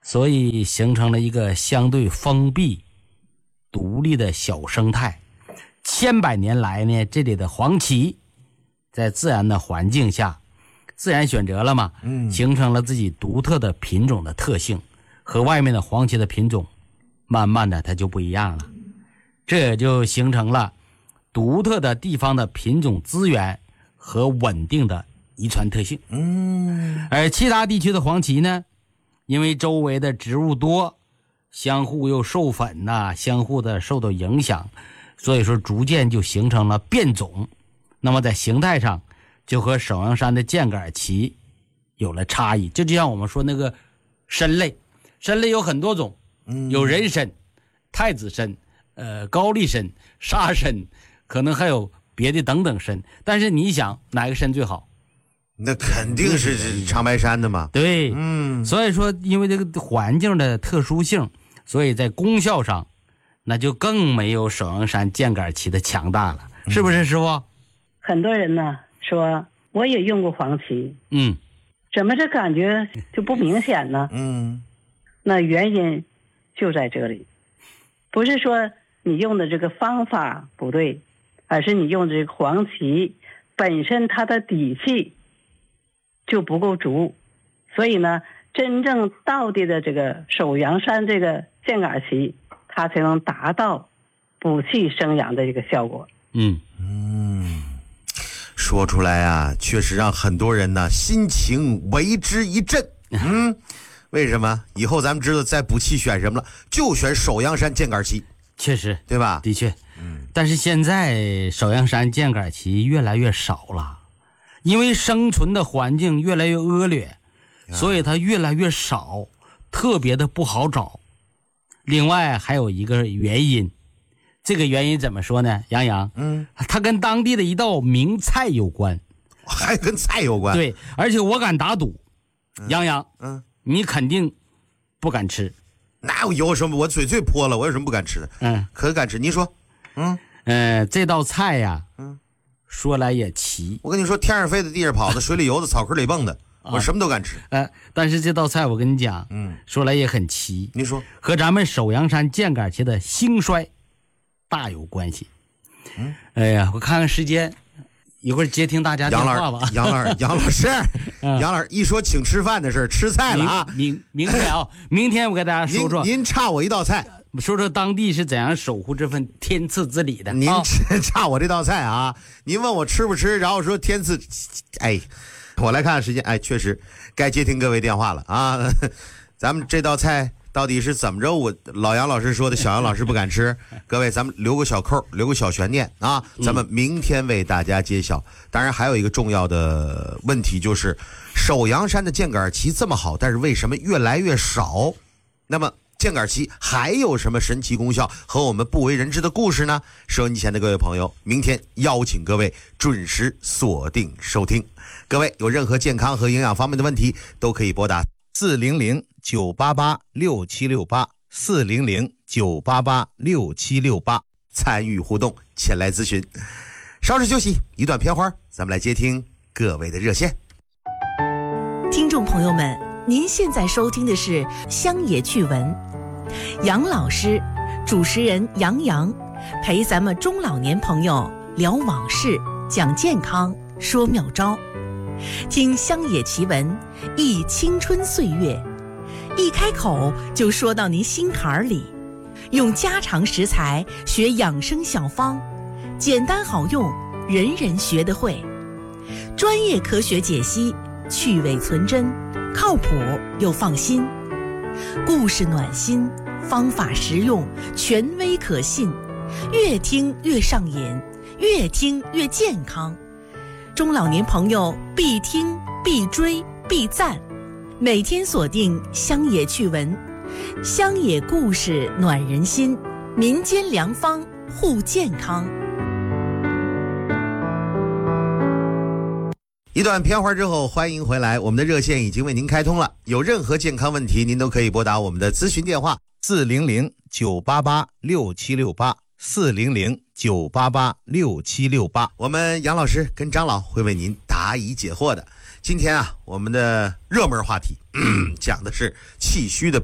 所以形成了一个相对封闭、独立的小生态。千百年来呢，这里的黄芪在自然的环境下，自然选择了嘛，形成了自己独特的品种的特性，和外面的黄芪的品种慢慢的它就不一样了，这也就形成了独特的地方的品种资源和稳定的遗传特性。而其他地区的黄芪呢，因为周围的植物多，相互又授粉相互的受到影响，所以说逐渐就形成了变种。那么在形态上就和首阳山的箭杆芪有了差异。这就像我们说那个参类有很多种，有人参、太子参、高丽参、沙参，可能还有别的等等参。但是你想哪个参最好？ 那肯定是长白山的嘛。 对，所以说因为这个环境的特殊性，所以在功效上那就更没有首阳山箭杆芪的强大了，是不是师傅？ 很多人呢说我也用过黄芪，怎么这感觉就不明显呢？那原因就在这里，不是说你用的这个方法不对，而是你用的这个黄芪本身它的底气就不够足，所以呢，真正到底的这个首阳山这个箭杆芪，它才能达到补气生阳的这个效果。 说出来啊，确实让很多人呢心情为之一振。为什么？以后咱们知道在补气选什么了，就选首阳山箭杆芪。 确实， 对吧？ 的确，但是现在首阳山箭杆芪越来越少了，因为生存的环境越来越恶劣，所以它越来越少，特别的不好找。另外还有一个原因，这个原因怎么说呢？杨洋，它跟当地的一道名菜有关。 还跟菜有关？ 对，而且我敢打赌，杨洋，你肯定不敢吃。 哪有什么？我嘴最泼了，我有什么不敢吃的？可敢吃？你说， 这道菜呀，说来也奇。 我跟你说，天上飞的，地上跑的，水里游的，草坑里蹦的，我什么都敢吃。 但是这道菜我跟你讲，说来也很奇。 你说， 和咱们首阳山箭杆芪的兴衰大有关系。哎呀，我看看时间，一会儿接听大家电话吧。 杨老师，杨老师一说请吃饭的事，吃菜了啊！ 明天啊，明天我给大家说说。 您差我一道菜， 说说当地是怎样守护这份天赐之礼的。 您差我这道菜啊！您问我吃不吃，然后说天赐，我来看看时间，确实该接听各位电话了啊！咱们这道菜到底是怎么着？我老杨老师说的小杨老师不敢吃，各位咱们留个小扣，留个小悬念啊！咱们明天为大家揭晓。当然还有一个重要的问题，就是首阳山的箭杆芪这么好，但是为什么越来越少？那么箭杆芪还有什么神奇功效和我们不为人知的故事呢？收音机前的各位朋友，明天邀请各位准时锁定收听。各位有任何健康和营养方面的问题，都可以拨打400-988-6768，400-988-6768，参与互动，前来咨询。稍事休息，一段片花，咱们来接听各位的热线。 听众朋友们，您现在收听的是乡野趣闻，杨老师，主持人杨洋，陪咱们中老年朋友聊往事，讲健康，说妙招。听乡野奇闻，忆青春岁月，一开口就说到您心坎里。用家常食材学养生小方，简单好用，人人学得会。专业科学解析，去伪存真，靠谱又放心。故事暖心，方法实用，权威可信，越听越上瘾，越听越健康。中老年朋友必听必追必赞，每天锁定乡野趣闻，乡野故事暖人心，民间良方护健康。 一段片花之后，欢迎回来，我们的热线已经为您开通了，有任何健康问题您都可以拨打我们的咨询电话400-988-6768，400-988-6768，我们杨老师跟张老会为您答疑解惑的。今天啊，我们的热门话题讲的是气虚的